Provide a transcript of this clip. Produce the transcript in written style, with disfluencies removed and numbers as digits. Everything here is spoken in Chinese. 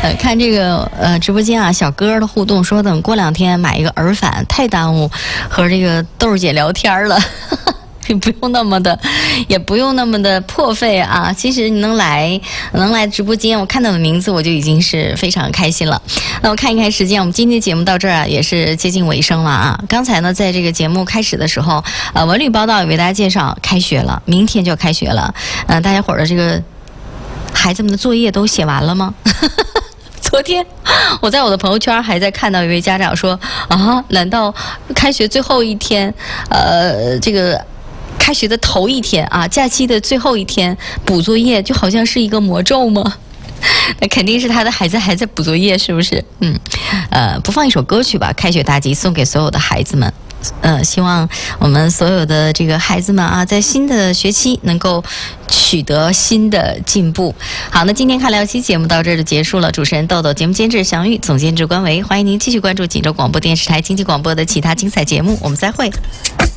看这个直播间啊，小哥的互动说等过2天买一个耳返，太耽误和这个豆儿姐聊天了。也不用那么的，也不用那么的破费啊！其实你能来直播间，我看到的名字我就已经是非常开心了。那我看一看时间，我们今天节目到这儿啊，也是接近尾声了啊。刚才呢，在这个节目开始的时候，文旅报道也为大家介绍开学了，明天就要开学了。大家伙儿的这个孩子们的作业都写完了吗？昨天我在我的朋友圈还在看到一位家长说啊，难道开学最后一天，这个开学的头一天啊，假期的最后一天补作业，就好像是一个魔咒吗？那肯定是他的孩子还在补作业，是不是？播放一首歌曲吧，《开学大吉》送给所有的孩子们。希望我们所有的这个孩子们啊，在新的学期能够取得新的进步。好，那今天看聊期节目到这儿就结束了。主持人豆豆，节目监制祥玉，总监制关维，欢迎您继续关注锦州广播电视台经济广播的其他精彩节目，我们再会。